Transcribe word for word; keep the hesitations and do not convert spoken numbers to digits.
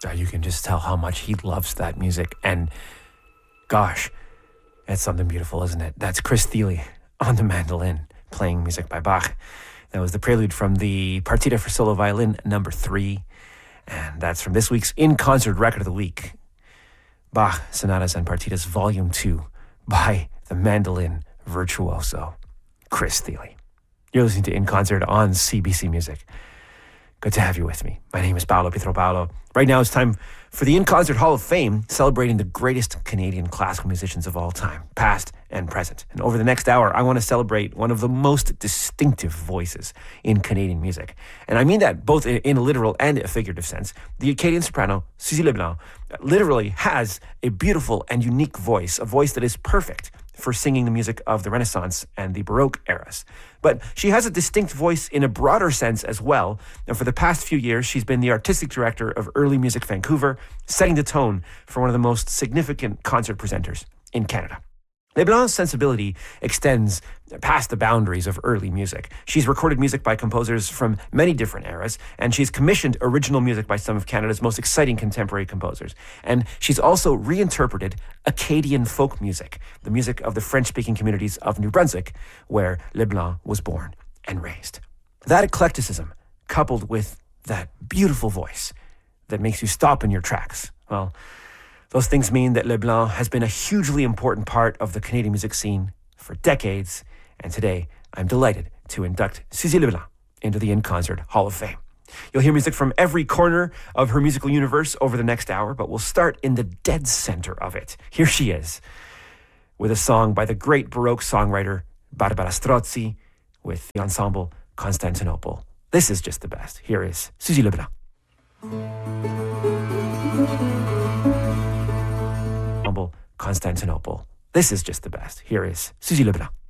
Uh, You can just tell how much he loves that music. And gosh, that's something beautiful, isn't it? That's Chris Thile on the mandolin playing music by Bach. That was the prelude from the Partita for Solo Violin number three. And that's from this week's In Concert Record of the Week. Bach Sonatas and Partitas Volume two by the mandolin virtuoso, Chris Thile. You're listening to In Concert on C B C Music. Good to have you with me. My name is Paolo Pietro Paolo. Right now it's time for the In Concert Hall of Fame, celebrating the greatest Canadian classical musicians of all time, past and present. And over the next hour, I want to celebrate one of the most distinctive voices in Canadian music. And I mean that both in, in a literal and a figurative sense. The Acadian soprano, Suzy Leblanc, literally has a beautiful and unique voice, a voice that is perfect for singing the music of the Renaissance and the Baroque eras. But she has a distinct voice in a broader sense as well. And for the past few years, she's been the artistic director of Early Music Vancouver, setting the tone for one of the most significant concert presenters in Canada. Leblanc's sensibility extends past the boundaries of early music. She's recorded music by composers from many different eras, and she's commissioned original music by some of Canada's most exciting contemporary composers. And she's also reinterpreted Acadian folk music, the music of the French-speaking communities of New Brunswick, where Leblanc was born and raised. That eclecticism, coupled with that beautiful voice that makes you stop in your tracks, well, those things mean that Leblanc has been a hugely important part of the Canadian music scene for decades, and today I'm delighted to induct Suzy Leblanc into the In Concert Hall of Fame. You'll hear music from every corner of her musical universe over the next hour, but we'll start in the dead center of it. Here she is, with a song by the great Baroque songwriter Barbara Strozzi, with the ensemble Constantinople. This is just the best. Here is Suzy Leblanc. Constantinople. This is just the best. Here is Suzy Leblanc.